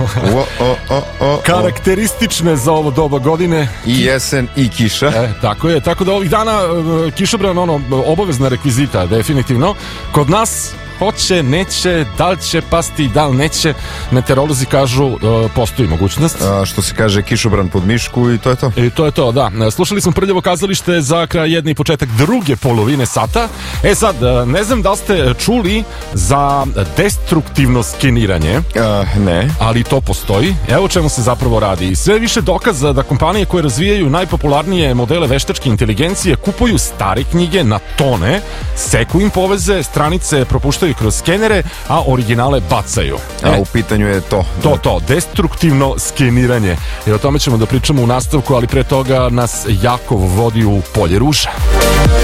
Karakteristične za ovo doba godine. I jesen i kiša. Tako je, tako da ovih dana kišobran obavezna rekvizita, definitivno. Kod nas hoće, neće, da li će pasti, da li neće, meteorolozi kažu postoji mogućnost. Što se kaže, kišobran pod mišku i to je to. I to je to, da. Slušali smo Prljavo kazalište za kraj jedne i početak druge polovine sata. Sad, ne znam da li ste čuli za destruktivno skeniranje. Ne. Ali to postoji. Evo čemu se zapravo radi. Sve više dokaza da kompanije koje razvijaju najpopularnije modele veštačke inteligencije kupuju stare knjige na tone, seku im poveze, stranice propuštaju kroz skenere, a originale bacaju. A u pitanju je to. To, destruktivno skeniranje. I o tome ćemo da pričamo u nastavku, ali pre toga nas Jakov vodi u polje ruža.